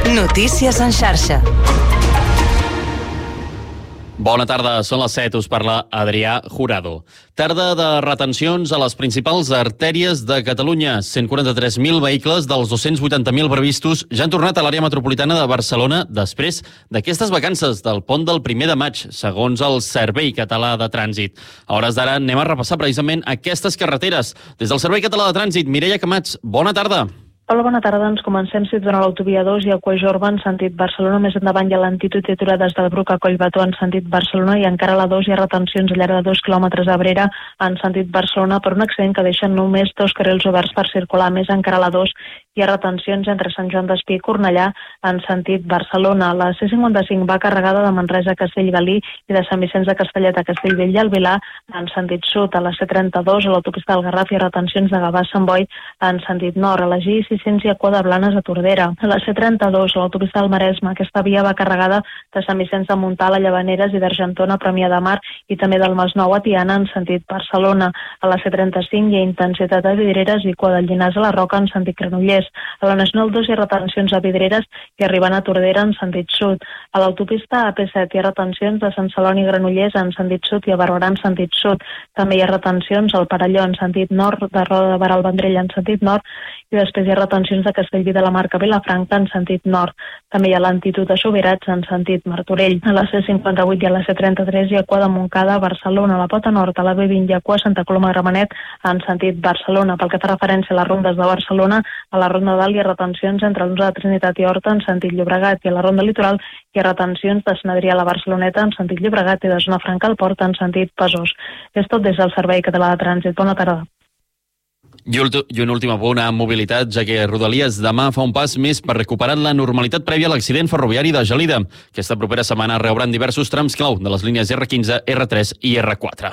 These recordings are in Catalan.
Notícies en xarxa. Bona tarda, són les 7, us parla Adrià Jurado. Tarda de retencions a les principals artèries de Catalunya. 143.000 vehicles dels 280.000 previstos ja han tornat a l'àrea metropolitana de Barcelona després d'aquestes vacances del pont del 1 de maig, segons el Servei Català de Trànsit. A hores d'ara anem a repassar precisament aquestes carreteres. Des del Servei Català de Trànsit, Mireia Camats, bona tarda. Hola, bona tarda. Ens comencem situant a l'autovia 2 i a Cuajorba en sentit Barcelona. Més endavant hi ha lentitud i aturades del Bruc a Collbató en sentit Barcelona i encara a la 2 hi ha retencions al llarg de 2 quilòmetres a Abrera en sentit Barcelona per un accident que deixa només 2 carrils oberts per circular. Més encara a la 2 hi ha retencions entre Sant Joan d'Espí i Cornellà en sentit Barcelona. La C55 va carregada de Manresa a Castellgalí i de Sant Vicenç de Castellet a Castellbell i el Vilar en sentit sud. A la C32 a l'autopista del Garraf hi ha retencions de Gavà a Sant Boi en sentit nord. A la G600 i a Quadra Blanes a Tordera. A la C32 a l'autopista del Maresme aquesta via va carregada de Sant Vicenç de Montalt a Llavaneres i d'Argentona a Premià de Mar i també del Masnou a Tiana en sentit Barcelona. A la C35 hi ha intensitat a Vidreres i Cua del Llinars a la Roca en sentit Granollers. A la Nacional 2 hi ha retencions a Vidreres i arribant a Tordera en sentit sud. A l'autopista AP7 hi ha retencions de Sant Celoni i Granollers en sentit sud i a Barberà en sentit sud. També hi ha retencions al Perelló en sentit nord, de Roda de Barà al Vendrell en sentit nord i després hi ha retencions de Castellví de la Marca a Vilafranca en sentit nord. També hi ha lentitud a Subirats en sentit Martorell. A la C58 i a la C33 hi ha Cua de Montcada a Barcelona. A la Pota Nord, a la B20 hi ha Cua a Santa Coloma de Gramenet en sentit Barcelona. Pel que fa referència a les rondes de Barcelona, a la Ronda Dalt hi ha retencions entre l'11 de Trinitat i Horta en sentit Llobregat i a la Ronda Litoral hi ha retencions de Sant Adrià a la Barceloneta en sentit Llobregat i de Zona Franca al Port en sentit Besòs. És tot des del Servei Català de Trànsit. Bona tarda. I un últim apunt a mobilitat, ja que Rodalies demà fa un pas més per recuperar la normalitat prèvia a l'accident ferroviari de Gelida. Aquesta propera setmana reobran diversos trams clau de les línies R15, R3 i R4.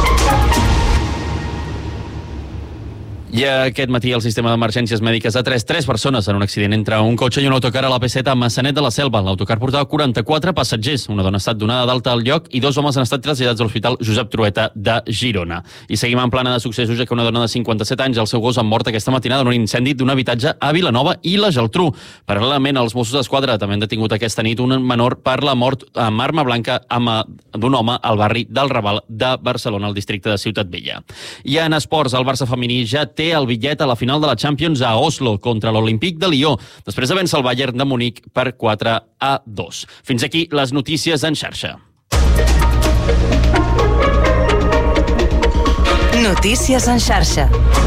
I aquest matí el sistema d'emergències mèdiques ha tret 3 persones en un accident entre un cotxe i un autocar a la P7 a Massanet de la Selva. L'autocar portava 44 passatgers. Una dona ha estat donada d'alta al lloc i 2 homes han estat traslladats a l'Hospital Josep Trueta de Girona. I seguim en plana de successos, ja que una dona de 57 anys, el seu gos, ha mort aquesta matinada en un incendi d'un habitatge a Vilanova i la Geltrú. Paral·lelament, els Mossos d'Esquadra també han detingut aquesta nit un menor per la mort amb arma blanca d'un home al barri del Raval de Barcelona, al districte de Ciutat Vella. I en esports, el Barça femení ja té el bitllet a la final de la Champions a Oslo contra l'Olímpic de Lió, després de vèncer el Bayern de Munic per 4-2. Fins aquí les notícies en xarxa. Notícies en xarxa.